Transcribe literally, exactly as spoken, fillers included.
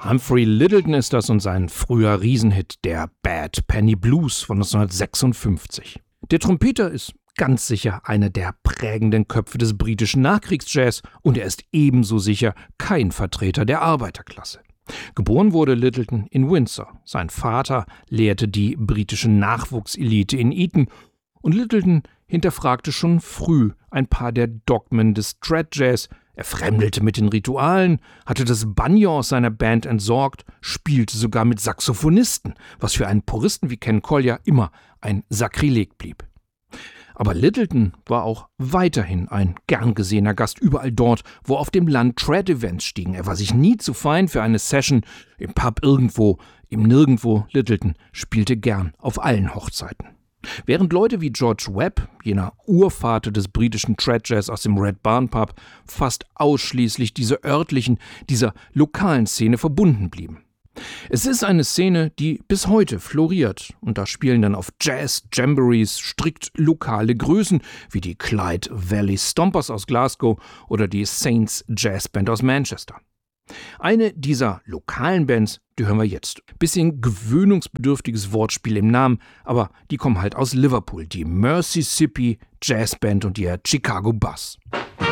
Humphrey Lyttelton ist das und sein früher Riesenhit, der Bad Penny Blues von neunzehnhundertsechsundfünfzig. Der Trompeter ist ganz sicher einer der prägenden Köpfe des britischen Nachkriegsjazz und er ist ebenso sicher kein Vertreter der Arbeiterklasse. Geboren wurde Lyttelton in Windsor. Sein Vater lehrte die britische Nachwuchselite in Eton und Lyttelton hinterfragte schon früh ein paar der Dogmen des Strat-Jazz. Er fremdelte mit den Ritualen, hatte das Banjo aus seiner Band entsorgt, spielte sogar mit Saxophonisten, was für einen Puristen wie Ken Collier immer ein Sakrileg blieb. Aber Lyttelton war auch weiterhin ein gern gesehener Gast überall dort, wo auf dem Land Trad-Events stiegen. Er war sich nie zu fein für eine Session im Pub irgendwo, im Nirgendwo. Lyttelton spielte gern auf allen Hochzeiten. Während Leute wie George Webb, jener Urvater des britischen Trad-Jazz aus dem Red Barn Pub, fast ausschließlich dieser örtlichen, dieser lokalen Szene verbunden blieben. Es ist eine Szene, die bis heute floriert und da spielen dann auf Jazz-Jamborees strikt lokale Größen wie die Clyde Valley Stompers aus Glasgow oder die Saints Jazz Band aus Manchester. Eine dieser lokalen Bands, die hören wir jetzt. Bisschen gewöhnungsbedürftiges Wortspiel im Namen, aber die kommen halt aus Liverpool, die Mississippi Jazz Band und ihr Chicago Buzz.